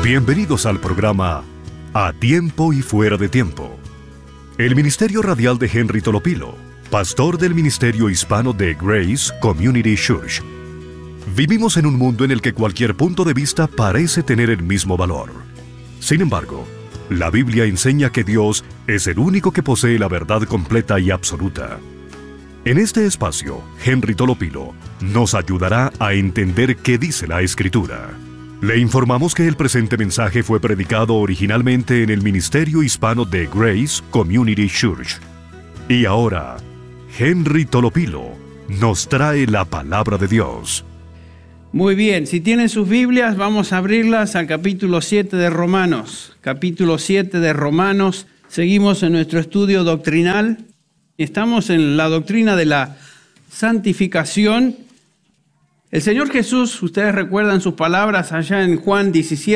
Bienvenidos al programa A Tiempo y Fuera de Tiempo. El Ministerio Radial de Henry Tolopilo, pastor del Ministerio Hispano de Grace Community Church. Vivimos en un mundo en el que cualquier punto de vista parece tener el mismo valor. Sin embargo, la Biblia enseña que Dios es el único que posee la verdad completa y absoluta. En este espacio, Henry Tolopilo nos ayudará a entender qué dice la Escritura. Le informamos que el presente mensaje fue predicado originalmente en el Ministerio Hispano de Grace Community Church. Y ahora, Henry Tolopilo nos trae la palabra de Dios. Muy bien, si tienen sus Biblias, vamos a abrirlas al capítulo 7 de Romanos. Capítulo 7 de Romanos. Seguimos en nuestro estudio doctrinal. Estamos en la doctrina de la santificación. El Señor Jesús, ustedes recuerdan sus palabras allá en Juan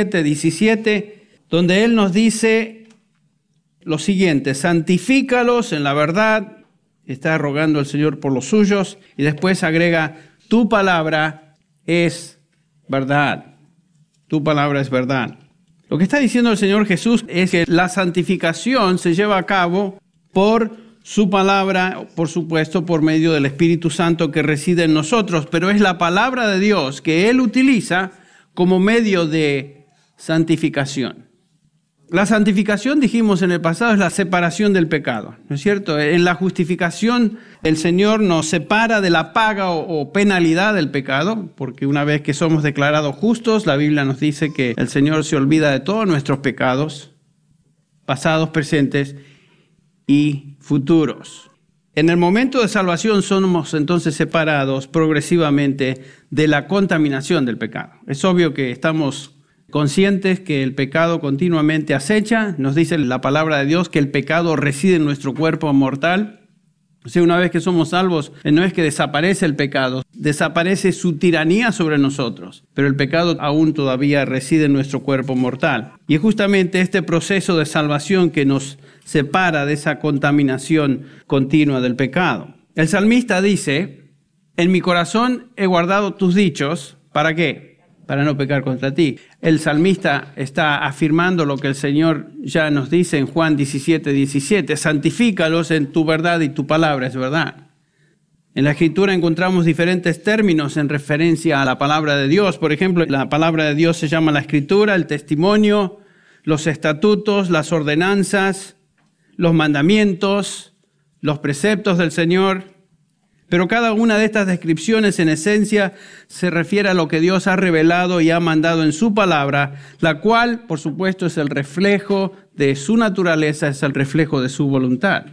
17, donde Él nos dice lo siguiente: santifícalos en la verdad. Está rogando al Señor por los suyos. Y después agrega: tu palabra es verdad. Tu palabra es verdad. Lo que está diciendo el Señor Jesús es que la santificación se lleva a cabo por su palabra, por supuesto, por medio del Espíritu Santo que reside en nosotros, pero es la palabra de Dios que Él utiliza como medio de santificación. La santificación, dijimos en el pasado, es la separación del pecado, ¿no es cierto? En la justificación, el Señor nos separa de la paga o penalidad del pecado, porque una vez que somos declarados justos, la Biblia nos dice que el Señor se olvida de todos nuestros pecados, pasados, presentes y futuros. En el momento de salvación somos entonces separados progresivamente de la contaminación del pecado. Es obvio que estamos conscientes que el pecado continuamente acecha. Nos dice la palabra de Dios que el pecado reside en nuestro cuerpo mortal. O sea, una vez que somos salvos, no es que desaparece el pecado, desaparece su tiranía sobre nosotros, pero el pecado aún todavía reside en nuestro cuerpo mortal. Y es justamente este proceso de salvación que nos separa de esa contaminación continua del pecado. El salmista dice: en mi corazón he guardado tus dichos. ¿Para qué? Para no pecar contra ti. El salmista está afirmando lo que el Señor ya nos dice en Juan 17, santifícalos en tu verdad y tu palabra es verdad. En la Escritura encontramos diferentes términos en referencia a la palabra de Dios. Por ejemplo, la palabra de Dios se llama la Escritura, el testimonio, los estatutos, las ordenanzas, los mandamientos, los preceptos del Señor. Pero cada una de estas descripciones en esencia se refiere a lo que Dios ha revelado y ha mandado en su palabra, la cual, por supuesto, es el reflejo de su naturaleza, es el reflejo de su voluntad.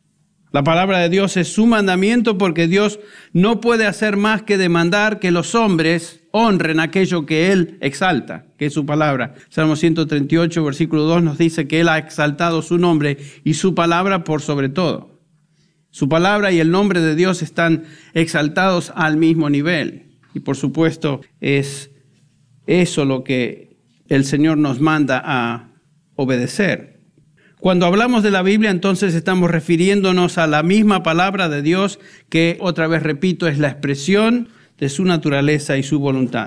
La palabra de Dios es su mandamiento porque Dios no puede hacer más que demandar que los hombres honren aquello que Él exalta, que es su palabra. Salmo 138, versículo 2 nos dice que Él ha exaltado su nombre y su palabra por sobre todo. Su palabra y el nombre de Dios están exaltados al mismo nivel. Y por supuesto es eso lo que el Señor nos manda a obedecer. Cuando hablamos de la Biblia, entonces estamos refiriéndonos a la misma palabra de Dios que, otra vez repito, es la expresión de su naturaleza y su voluntad.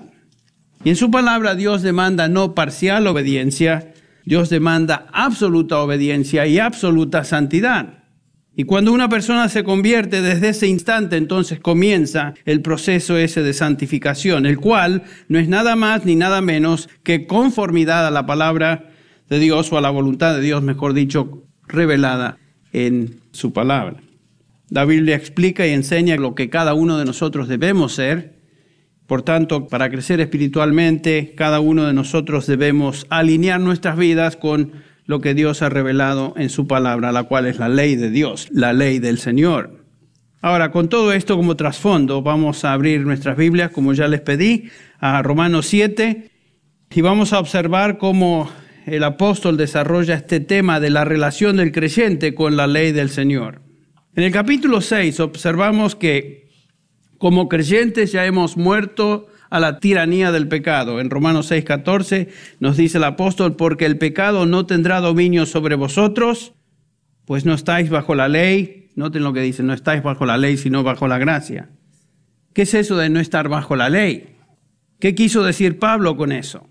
Y en su palabra Dios demanda no parcial obediencia, Dios demanda absoluta obediencia y absoluta santidad. Y cuando una persona se convierte, desde ese instante entonces comienza el proceso ese de santificación, el cual no es nada más ni nada menos que conformidad a la palabra de Dios o a la voluntad de Dios, mejor dicho, revelada en su palabra. La Biblia explica y enseña lo que cada uno de nosotros debemos ser. Por tanto, para crecer espiritualmente, cada uno de nosotros debemos alinear nuestras vidas con lo que Dios ha revelado en su palabra, la cual es la ley de Dios, la ley del Señor. Ahora, con todo esto como trasfondo, vamos a abrir nuestras Biblias, como ya les pedí, a Romanos 7, y vamos a observar cómo el apóstol desarrolla este tema de la relación del creyente con la ley del Señor. En el capítulo 6 observamos que como creyentes ya hemos muerto a la tiranía del pecado. En Romanos 6:14 nos dice el apóstol: porque el pecado no tendrá dominio sobre vosotros, pues no estáis bajo la ley. Noten lo que dice: no estáis bajo la ley, sino bajo la gracia. ¿Qué es eso de no estar bajo la ley? ¿Qué quiso decir Pablo con eso?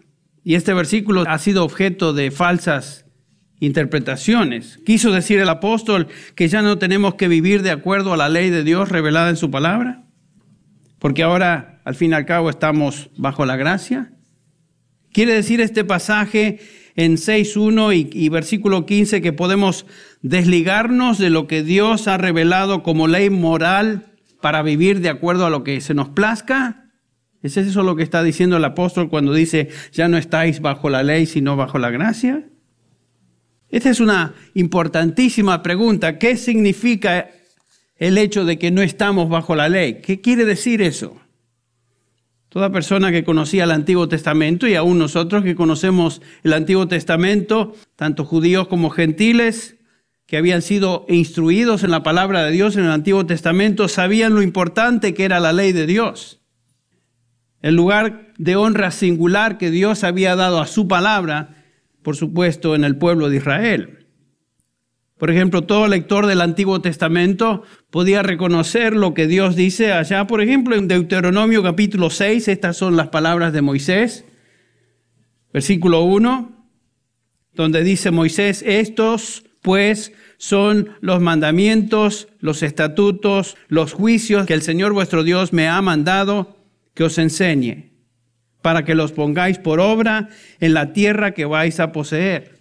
Y este versículo ha sido objeto de falsas interpretaciones. ¿Quiso decir el apóstol que ya no tenemos que vivir de acuerdo a la ley de Dios revelada en su palabra? Porque ahora, al fin y al cabo, estamos bajo la gracia. ¿Quiere decir este pasaje en 6.1 y versículo 15 que podemos desligarnos de lo que Dios ha revelado como ley moral para vivir de acuerdo a lo que se nos plazca? ¿Es eso lo que está diciendo el apóstol cuando dice, ya no estáis bajo la ley, sino bajo la gracia? Esta es una importantísima pregunta. ¿Qué significa el hecho de que no estamos bajo la ley? ¿Qué quiere decir eso? Toda persona que conocía el Antiguo Testamento, y aún nosotros que conocemos el Antiguo Testamento, tanto judíos como gentiles, que habían sido instruidos en la palabra de Dios en el Antiguo Testamento, sabían lo importante que era la ley de Dios. El lugar de honra singular que Dios había dado a su palabra, por supuesto, en el pueblo de Israel. Por ejemplo, todo lector del Antiguo Testamento podía reconocer lo que Dios dice allá. Por ejemplo, en Deuteronomio capítulo 6, estas son las palabras de Moisés. Versículo 1, donde dice Moisés, estos pues son los mandamientos, los estatutos, los juicios que el Señor vuestro Dios me ha mandado que os enseñe, para que los pongáis por obra en la tierra que vais a poseer.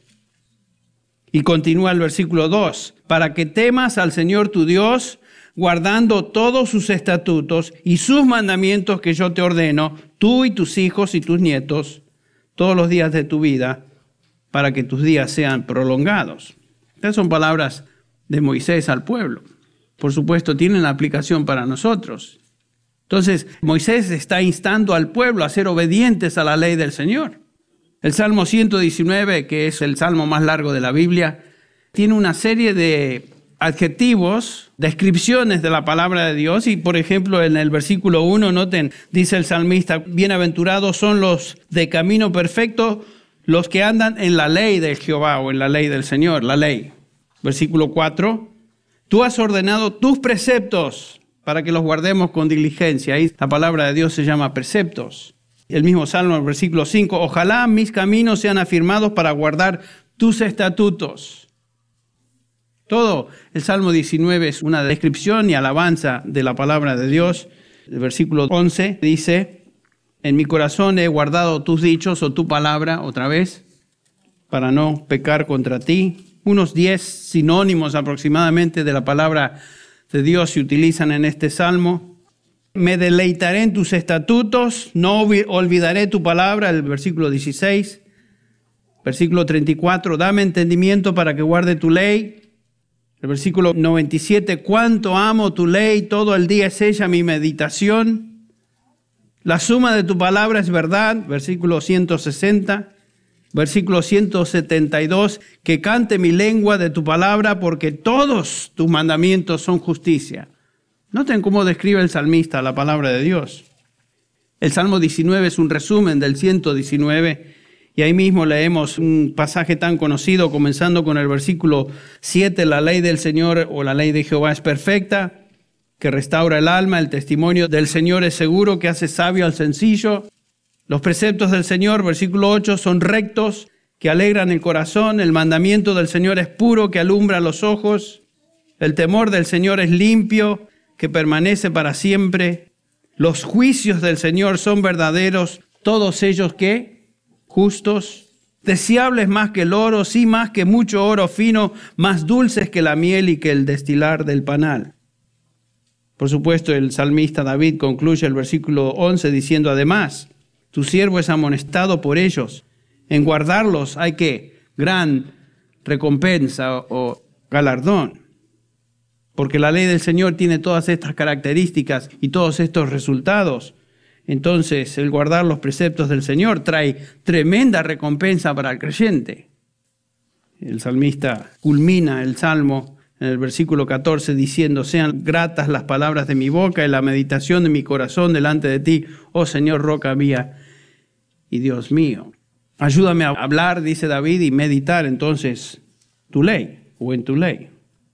Y continúa el versículo 2, para que temas al Señor tu Dios, guardando todos sus estatutos y sus mandamientos que yo te ordeno, tú y tus hijos y tus nietos, todos los días de tu vida, para que tus días sean prolongados. Estas son palabras de Moisés al pueblo. Por supuesto, tienen aplicación para nosotros. Entonces, Moisés está instando al pueblo a ser obedientes a la ley del Señor. El Salmo 119, que es el salmo más largo de la Biblia, tiene una serie de adjetivos, descripciones de la palabra de Dios. Y, por ejemplo, en el versículo 1, noten, dice el salmista, bienaventurados son los de camino perfecto, los que andan en la ley de Jehová o en la ley del Señor, la ley. Versículo 4, tú has ordenado tus preceptos para que los guardemos con diligencia. Ahí la palabra de Dios se llama preceptos. El mismo Salmo, el versículo 5, ojalá mis caminos sean afirmados para guardar tus estatutos. Todo el Salmo 19 es una descripción y alabanza de la palabra de Dios. El versículo 11 dice, en mi corazón he guardado tus dichos o tu palabra, otra vez, para no pecar contra ti. Unos 10 sinónimos aproximadamente de la palabra de Dios se utilizan en este salmo. Me deleitaré en tus estatutos, no olvidaré tu palabra, el versículo 16. Versículo 34, dame entendimiento para que guarde tu ley. El versículo 97, cuánto amo tu ley, todo el día es ella mi meditación. La suma de tu palabra es verdad, versículo 160. Versículo 172, que cante mi lengua de tu palabra, porque todos tus mandamientos son justicia. Noten cómo describe el salmista la palabra de Dios. El Salmo 19 es un resumen del 119, y ahí mismo leemos un pasaje tan conocido, comenzando con el versículo 7, la ley del Señor o la ley de Jehová es perfecta, que restaura el alma, el testimonio del Señor es seguro, que hace sabio al sencillo. Los preceptos del Señor, versículo 8, son rectos, que alegran el corazón. El mandamiento del Señor es puro, que alumbra los ojos. El temor del Señor es limpio, que permanece para siempre. Los juicios del Señor son verdaderos, todos ellos ¿qué? Justos. Deseables más que el oro, sí más que mucho oro fino, más dulces que la miel y que el destilar del panal. Por supuesto, el salmista David concluye el versículo 11 diciendo además, tu siervo es amonestado por ellos. En guardarlos hay que gran recompensa o galardón. Porque la ley del Señor tiene todas estas características y todos estos resultados. Entonces, el guardar los preceptos del Señor trae tremenda recompensa para el creyente. El salmista culmina el salmo en el versículo 14 diciendo, sean gratas las palabras de mi boca y la meditación de mi corazón delante de ti, oh Señor, roca mía y Dios mío. Ayúdame a hablar, dice David, y meditar entonces tu ley o en tu ley.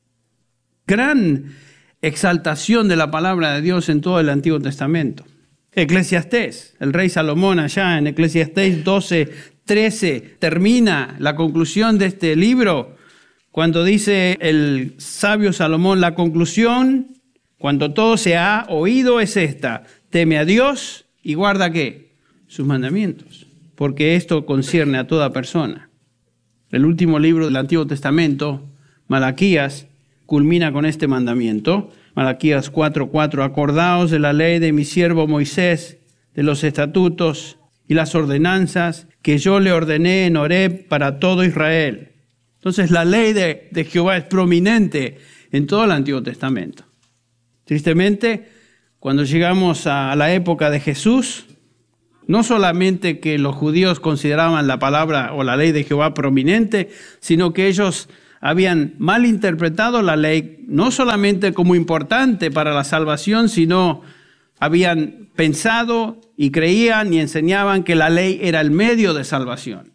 Gran exaltación de la palabra de Dios en todo el Antiguo Testamento. Eclesiastés, el rey Salomón allá en Eclesiastés 12, 13 termina la conclusión de este libro cuando dice el sabio Salomón, la conclusión, cuando todo se ha oído, es esta: teme a Dios y guarda ¿qué? Sus mandamientos, porque esto concierne a toda persona. El último libro del Antiguo Testamento, Malaquías, culmina con este mandamiento. Malaquías 4:4, acordaos de la ley de mi siervo Moisés, de los estatutos y las ordenanzas que yo le ordené en Horeb para todo Israel. Entonces la ley de Jehová es prominente en todo el Antiguo Testamento. Tristemente, cuando llegamos a la época de Jesús, no solamente que los judíos consideraban la palabra o la ley de Jehová prominente, sino que ellos habían malinterpretado la ley, no solamente como importante para la salvación, sino habían pensado y creían y enseñaban que la ley era el medio de salvación.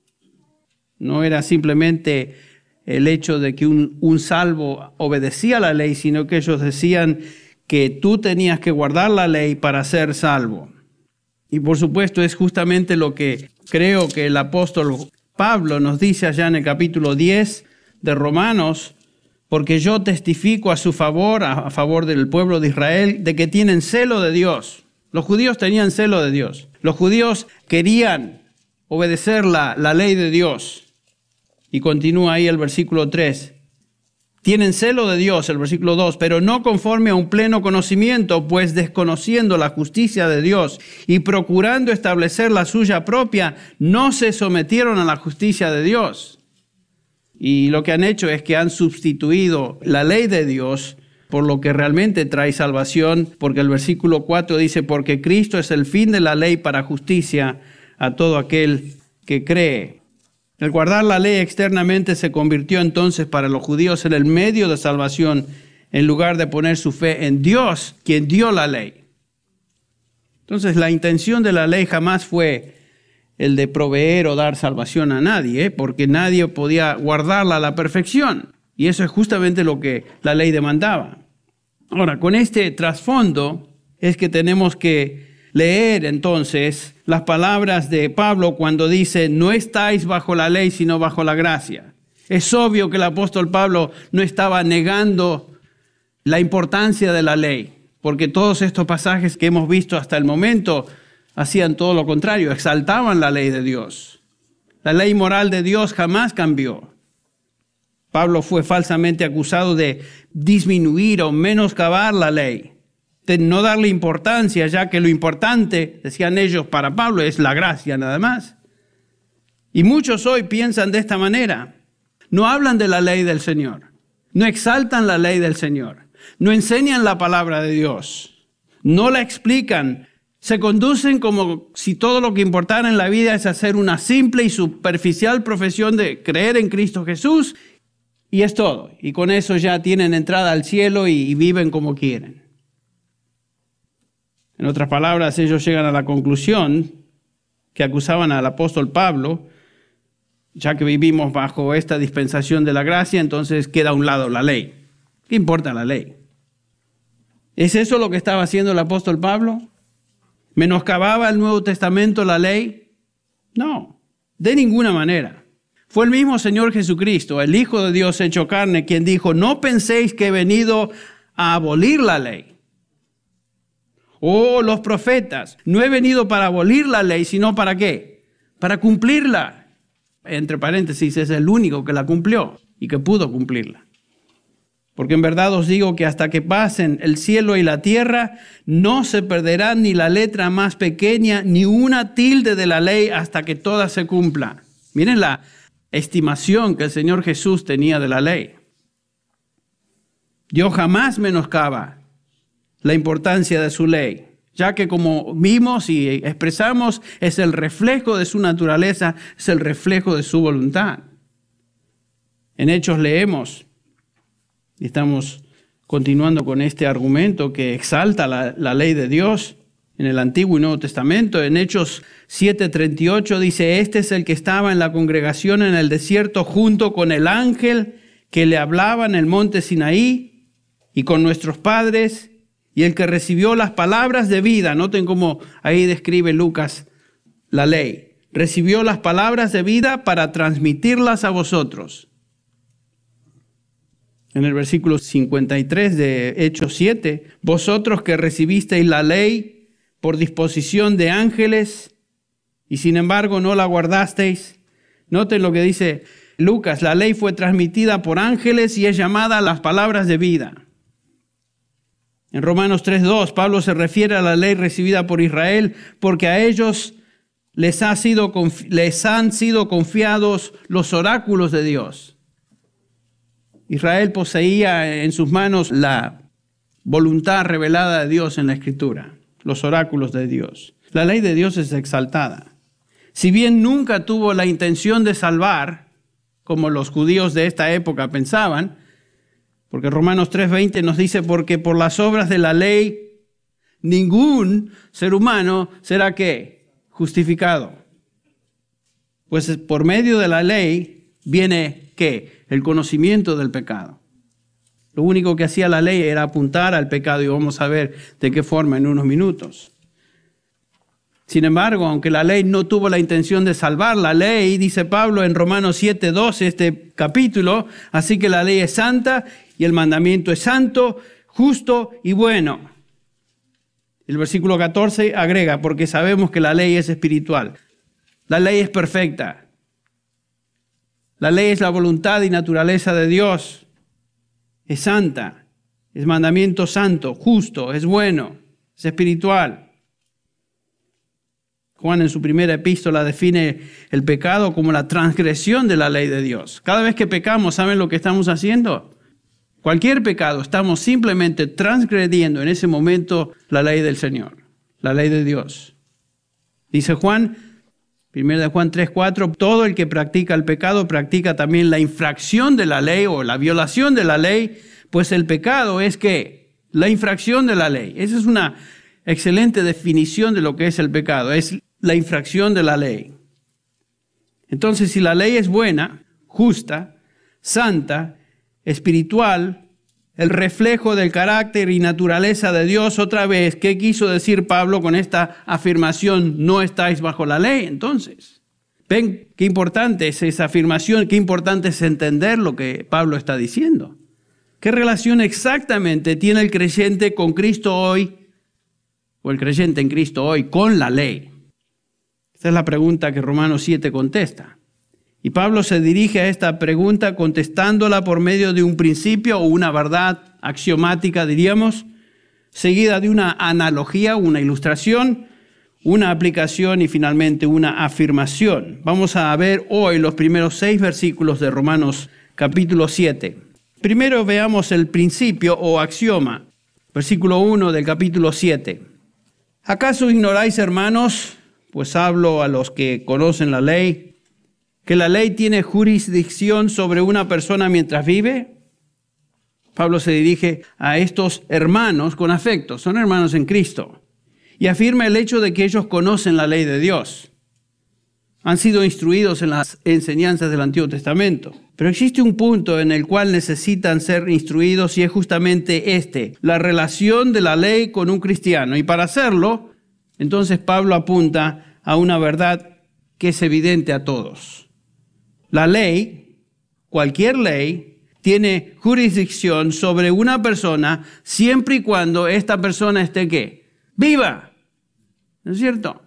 No era simplemente el hecho de que un salvo obedecía la ley, sino que ellos decían que tú tenías que guardar la ley para ser salvo. Y por supuesto es justamente lo que creo que el apóstol Pablo nos dice allá en el capítulo 10 de Romanos, porque yo testifico a su favor, a favor del pueblo de Israel, de que tienen celo de Dios. Los judíos tenían celo de Dios. Los judíos querían obedecer la ley de Dios. Y continúa ahí el versículo 3. Tienen celo de Dios, el versículo 2, pero no conforme a un pleno conocimiento, pues desconociendo la justicia de Dios y procurando establecer la suya propia, no se sometieron a la justicia de Dios. Y lo que han hecho es que han sustituido la ley de Dios por lo que realmente trae salvación, porque el versículo 4 dice, porque Cristo es el fin de la ley para justicia a todo aquel que cree. El guardar la ley externamente se convirtió entonces para los judíos en el medio de salvación, en lugar de poner su fe en Dios, quien dio la ley. Entonces la intención de la ley jamás fue el de proveer o dar salvación a nadie, porque nadie podía guardarla a la perfección. Y eso es justamente lo que la ley demandaba. Ahora, con este trasfondo es que tenemos que leer entonces las palabras de Pablo cuando dice, no estáis bajo la ley, sino bajo la gracia. Es obvio que el apóstol Pablo no estaba negando la importancia de la ley, porque todos estos pasajes que hemos visto hasta el momento hacían todo lo contrario, exaltaban la ley de Dios. La ley moral de Dios jamás cambió. Pablo fue falsamente acusado de disminuir o menoscabar la ley, de no darle importancia, ya que lo importante, decían ellos, para Pablo es la gracia nada más. Y muchos hoy piensan de esta manera. No hablan de la ley del Señor, no exaltan la ley del Señor, no enseñan la palabra de Dios, no la explican, se conducen como si todo lo que importara en la vida es hacer una simple y superficial profesión de creer en Cristo Jesús y es todo. Y con eso ya tienen entrada al cielo y viven como quieren. En otras palabras, ellos llegan a la conclusión que acusaban al apóstol Pablo, ya que vivimos bajo esta dispensación de la gracia, entonces queda a un lado la ley. ¿Qué importa la ley? ¿Es eso lo que estaba haciendo el apóstol Pablo? ¿Menoscababa el Nuevo Testamento la ley? No, de ninguna manera. Fue el mismo Señor Jesucristo, el Hijo de Dios hecho carne, quien dijo, no penséis que he venido a abolir la ley. Oh, los profetas, no he venido para abolir la ley, sino ¿para qué? Para cumplirla. Entre paréntesis, es el único que la cumplió y que pudo cumplirla. Porque en verdad os digo que hasta que pasen el cielo y la tierra, no se perderá ni la letra más pequeña, ni una tilde de la ley hasta que toda se cumpla. Miren la estimación que el Señor Jesús tenía de la ley. Dios jamás menoscaba la importancia de su ley, ya que como vimos y expresamos, es el reflejo de su naturaleza, es el reflejo de su voluntad. En Hechos leemos, y estamos continuando con este argumento que exalta la ley de Dios en el Antiguo y Nuevo Testamento. En Hechos 7:38 dice, este es el que estaba en la congregación en el desierto junto con el ángel que le hablaba en el monte Sinaí y con nuestros padres, y el que recibió las palabras de vida. Noten cómo ahí describe Lucas la ley. recibió las palabras de vida para transmitirlas a vosotros. En el versículo 53 de Hechos 7, vosotros que recibisteis la ley por disposición de ángeles y sin embargo no la guardasteis. Noten lo que dice Lucas, la ley fue transmitida por ángeles y es llamada las palabras de vida. En Romanos 3:2, Pablo se refiere a la ley recibida por Israel porque a ellos les han sido confiados los oráculos de Dios. Israel poseía en sus manos la voluntad revelada de Dios en la Escritura, los oráculos de Dios. La ley de Dios es exaltada. Si bien nunca tuvo la intención de salvar, como los judíos de esta época pensaban, porque Romanos 3:20 nos dice, porque por las obras de la ley ningún ser humano será ¿qué? Justificado. Pues por medio de la ley viene ¿qué? El conocimiento del pecado. Lo único que hacía la ley era apuntar al pecado y vamos a ver de qué forma en unos minutos. Sin embargo, aunque la ley no tuvo la intención de salvar, la ley, dice Pablo en Romanos 7:12, este capítulo, así que la ley es santa y el mandamiento es santo, justo y bueno. El versículo 14 agrega, porque sabemos que la ley es espiritual. La ley es perfecta. La ley es la voluntad y naturaleza de Dios. Es santa, es mandamiento santo, justo, es bueno, es espiritual. Juan en su primera epístola define el pecado como la transgresión de la ley de Dios. Cada vez que pecamos, ¿saben lo que estamos haciendo? Cualquier pecado, estamos simplemente transgrediendo en ese momento la ley del Señor, la ley de Dios. Dice Juan, 1 de Juan 3:4, todo el que practica el pecado practica también la infracción de la ley o la violación de la ley, pues el pecado es ¿qué? La infracción de la ley. Esa es una excelente definición de lo que es el pecado, es la infracción de la ley. Entonces, si la ley es buena, justa, santa, espiritual, el reflejo del carácter y naturaleza de Dios, otra vez, ¿qué quiso decir Pablo con esta afirmación? No estáis bajo la ley, entonces. ¿Ven qué importante es esa afirmación? Qué importante es entender lo que Pablo está diciendo. ¿Qué relación exactamente tiene el creyente con Cristo hoy, o el creyente en Cristo hoy, con la ley? Esta es la pregunta que Romanos 7 contesta. Y Pablo se dirige a esta pregunta contestándola por medio de un principio o una verdad axiomática, diríamos, seguida de una analogía, una ilustración, una aplicación y finalmente una afirmación. Vamos a ver hoy los primeros 6 versículos de Romanos capítulo 7. Primero veamos el principio o axioma, versículo 1 del capítulo 7. ¿Acaso ignoráis, hermanos, pues hablo a los que conocen la ley, que la ley tiene jurisdicción sobre una persona mientras vive? Pablo se dirige a estos hermanos con afecto, son hermanos en Cristo, y afirma el hecho de que ellos conocen la ley de Dios. Han sido instruidos en las enseñanzas del Antiguo Testamento. Pero existe un punto en el cual necesitan ser instruidos y es justamente la relación de la ley con un cristiano. Y para hacerlo, entonces Pablo apunta a una verdad que es evidente a todos. La ley, cualquier ley, tiene jurisdicción sobre una persona siempre y cuando esta persona esté ¿qué? Viva. ¿No es cierto?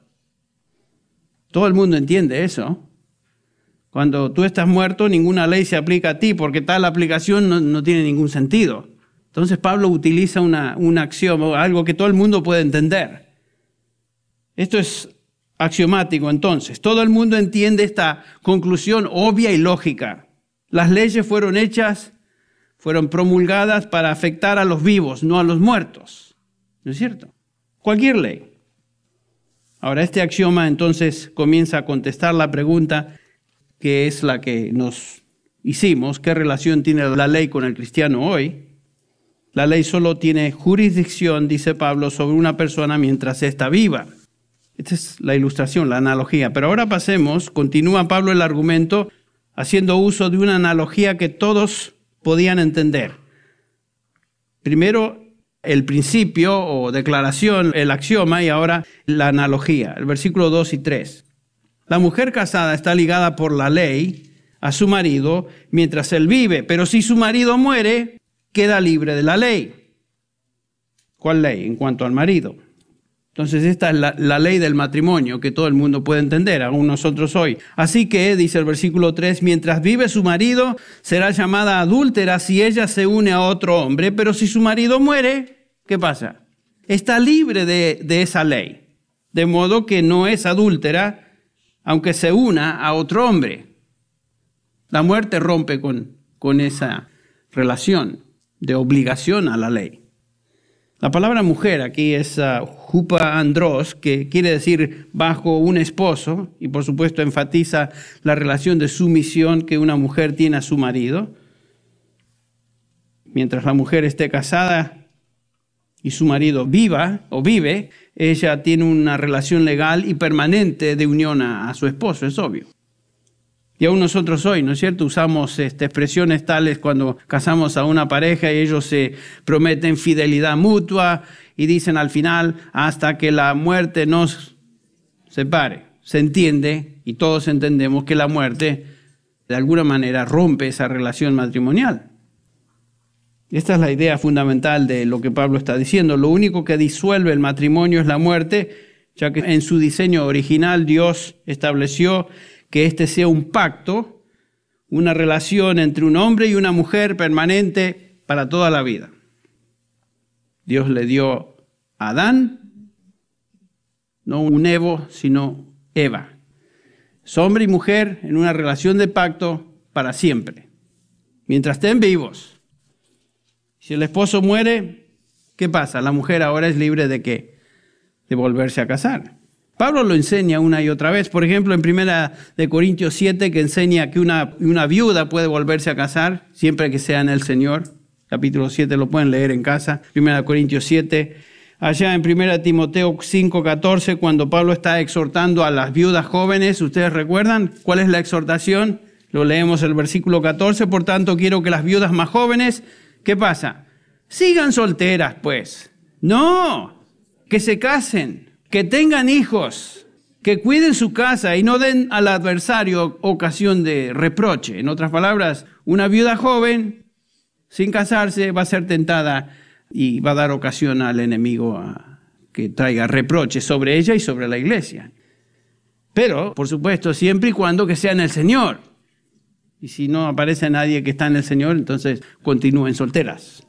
Todo el mundo entiende eso. Cuando tú estás muerto, ninguna ley se aplica a ti porque tal aplicación no tiene ningún sentido. Entonces Pablo utiliza un axioma, algo que todo el mundo puede entender. Esto es axiomático entonces. Todo el mundo entiende esta conclusión obvia y lógica. Las leyes fueron hechas, fueron promulgadas para afectar a los vivos, no a los muertos. ¿No es cierto? Cualquier ley. Ahora, este axioma entonces comienza a contestar la pregunta que es la que nos hicimos. ¿Qué relación tiene la ley con el cristiano hoy? La ley solo tiene jurisdicción, dice Pablo, sobre una persona mientras está viva. Esta es la ilustración, la analogía. Pero ahora continúa Pablo el argumento haciendo uso de una analogía que todos podían entender. Primero, el principio o declaración, el axioma, y ahora la analogía, el versículo 2 y 3. La mujer casada está ligada por la ley a su marido mientras él vive, pero si su marido muere, queda libre de la ley. ¿Cuál ley? En cuanto al marido. Entonces esta es la ley del matrimonio que todo el mundo puede entender, aún nosotros hoy. Así que, dice el versículo 3, mientras vive su marido, será llamada adúltera si ella se une a otro hombre, pero si su marido muere, ¿qué pasa? Está libre de esa ley, de modo que no es adúltera, aunque se una a otro hombre. La muerte rompe con esa relación de obligación a la ley. La palabra mujer aquí es hupa andros, que quiere decir bajo un esposo, y por supuesto enfatiza la relación de sumisión que una mujer tiene a su marido. Mientras la mujer esté casada y su marido vive, ella tiene una relación legal y permanente de unión a su esposo, es obvio. Y aún nosotros hoy, ¿no es cierto?, usamos expresiones tales cuando casamos a una pareja y ellos se prometen fidelidad mutua y dicen al final, hasta que la muerte nos separe. Se entiende, y todos entendemos, que la muerte de alguna manera rompe esa relación matrimonial. Esta es la idea fundamental de lo que Pablo está diciendo. Lo único que disuelve el matrimonio es la muerte, ya que en su diseño original Dios estableció que este sea un pacto, una relación entre un hombre y una mujer permanente para toda la vida. Dios le dio a Adán, no un Evo, sino Eva. Es hombre y mujer en una relación de pacto para siempre, mientras estén vivos. Si el esposo muere, ¿qué pasa? La mujer ahora es libre ¿de qué? De volverse a casar. Pablo lo enseña una y otra vez. Por ejemplo, en 1 Corintios 7, que enseña que una viuda puede volverse a casar siempre que sea en el Señor. Capítulo 7 lo pueden leer en casa. 1 Corintios 7. Allá en 1 Timoteo 5:14, cuando Pablo está exhortando a las viudas jóvenes, ¿ustedes recuerdan cuál es la exhortación? Lo leemos el versículo 14. Por tanto, quiero que las viudas más jóvenes, ¿qué pasa? Sigan solteras, pues. No, que se casen, que tengan hijos, que cuiden su casa y no den al adversario ocasión de reproche. En otras palabras, una viuda joven, sin casarse, va a ser tentada y va a dar ocasión al enemigo a que traiga reproches sobre ella y sobre la iglesia. Pero, por supuesto, siempre y cuando que sea en el Señor. Y si no aparece nadie que está en el Señor, entonces continúen solteras.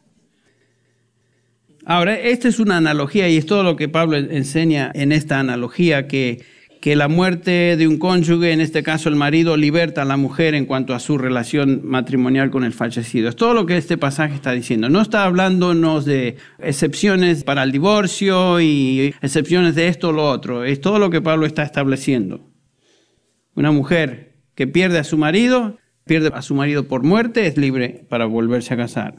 Ahora, esta es una analogía y es todo lo que Pablo enseña en esta analogía, que la muerte de un cónyuge, en este caso el marido, liberta a la mujer en cuanto a su relación matrimonial con el fallecido. Es todo lo que este pasaje está diciendo. No está hablándonos de excepciones para el divorcio y excepciones de esto o lo otro. Es todo lo que Pablo está estableciendo. Una mujer que pierde a su marido por muerte, es libre para volverse a casar.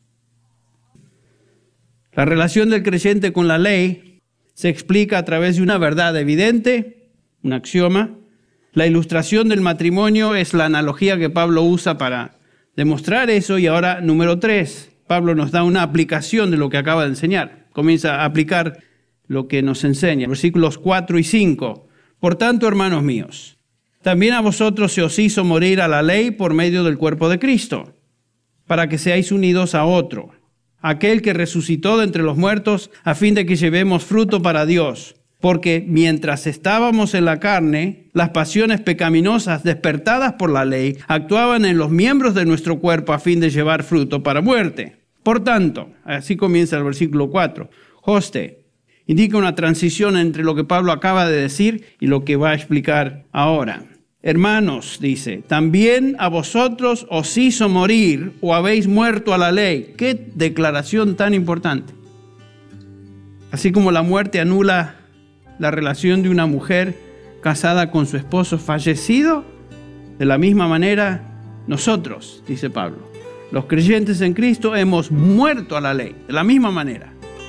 La relación del creyente con la ley se explica a través de una verdad evidente, un axioma. La ilustración del matrimonio es la analogía que Pablo usa para demostrar eso. Y ahora, número 3, Pablo nos da una aplicación de lo que acaba de enseñar. Comienza a aplicar lo que nos enseña. Versículos 4 y 5. Por tanto, hermanos míos, también a vosotros se os hizo morir a la ley por medio del cuerpo de Cristo, para que seáis unidos a otro, aquel que resucitó de entre los muertos, a fin de que llevemos fruto para Dios. Porque mientras estábamos en la carne, las pasiones pecaminosas despertadas por la ley actuaban en los miembros de nuestro cuerpo a fin de llevar fruto para muerte. Por tanto, así comienza el versículo 4, Joste indica una transición entre lo que Pablo acaba de decir y lo que va a explicar ahora. Hermanos, dice, también a vosotros os hizo morir o habéis muerto a la ley. ¡Qué declaración tan importante! Así como la muerte anula la relación de una mujer casada con su esposo fallecido, de la misma manera nosotros, dice Pablo, los creyentes en Cristo hemos muerto a la ley, de la misma manera.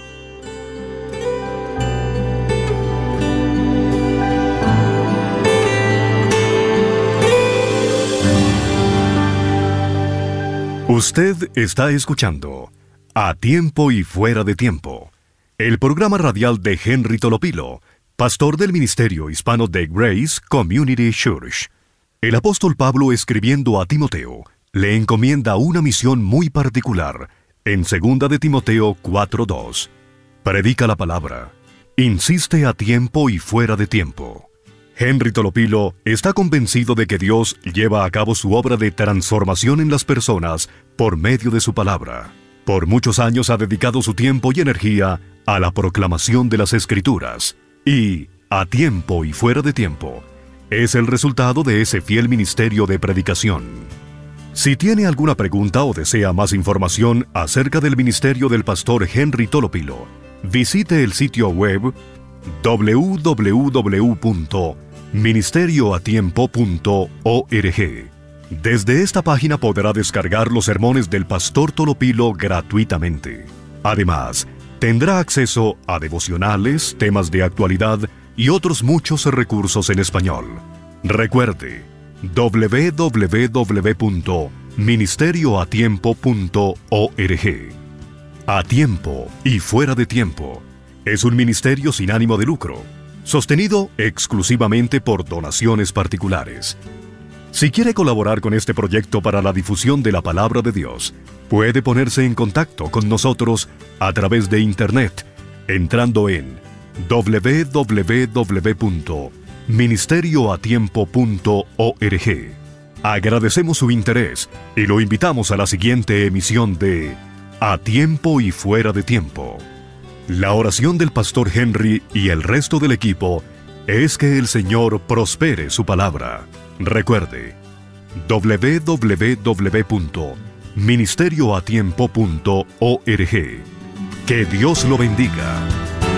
Usted está escuchando A Tiempo y Fuera de Tiempo, el programa radial de Henry Tolopilo, pastor del ministerio hispano de Grace Community Church. El apóstol Pablo, escribiendo a Timoteo, le encomienda una misión muy particular en 2 de Timoteo 4:2. Predica la palabra. Insiste a tiempo y fuera de tiempo. Henry Tolopilo está convencido de que Dios lleva a cabo su obra de transformación en las personas por medio de su palabra. Por muchos años ha dedicado su tiempo y energía a la proclamación de las Escrituras. Y, a tiempo y fuera de tiempo, es el resultado de ese fiel ministerio de predicación. Si tiene alguna pregunta o desea más información acerca del ministerio del pastor Henry Tolopilo, visite el sitio web www.ministerioatiempo.org. Desde esta página podrá descargar los sermones del pastor Tolopilo gratuitamente. Además, tendrá acceso a devocionales, temas de actualidad y otros muchos recursos en español. Recuerde, www.ministerioatiempo.org. A tiempo y fuera de tiempo es un ministerio sin ánimo de lucro, sostenido exclusivamente por donaciones particulares. Si quiere colaborar con este proyecto para la difusión de la palabra de Dios, puede ponerse en contacto con nosotros a través de Internet, entrando en www.ministerioatiempo.org. Agradecemos su interés y lo invitamos a la siguiente emisión de A Tiempo y Fuera de Tiempo. La oración del pastor Henry y el resto del equipo es que el Señor prospere su palabra. Recuerde, www.ministerioatiempo.org. Que Dios lo bendiga.